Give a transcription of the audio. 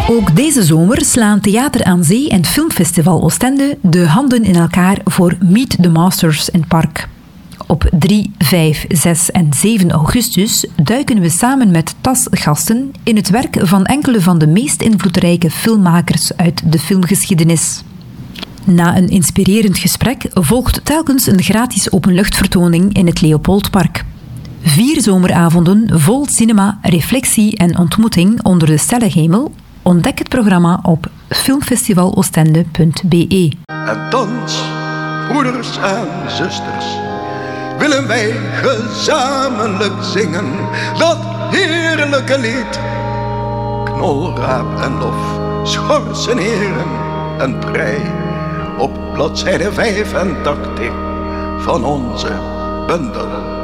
Ook deze zomer slaan Theater aan Zee en Filmfestival Oostende de handen in elkaar voor Meet the Masters in het Park. Op 3, 5, 6 en 7 augustus duiken we samen met TAS-gasten in het werk van enkele van de meest invloedrijke filmmakers uit de filmgeschiedenis. Na een inspirerend gesprek volgt telkens een gratis openluchtvertoning in het Leopoldpark. 4 zomeravonden vol cinema, reflectie en ontmoeting onder de sterrenhemel. Ontdek het programma op filmfestivaloostende.be. En thans, broeders en zusters, willen wij gezamenlijk zingen dat heerlijke lied. Knolraap en lof, schorsenheren en prei, op bladzijde 85 van onze bundel.